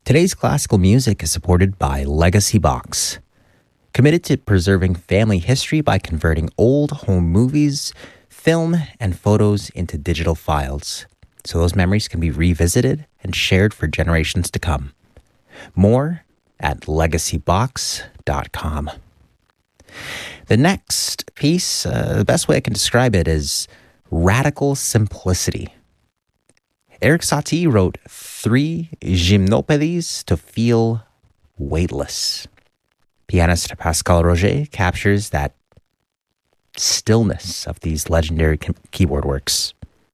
Today's classical music is supported by Legacy Box, committed to preserving family history by converting old home movies, film, and photos into digital files, so those memories can be revisited and shared for generations to come. More at legacybox.com. The next piece, the best way I can describe it is radical simplicity. Erik Satie wrote 3 gymnopédies to feel weightless. Pianist Pascal Roger captures that stillness of these legendary keyboard works.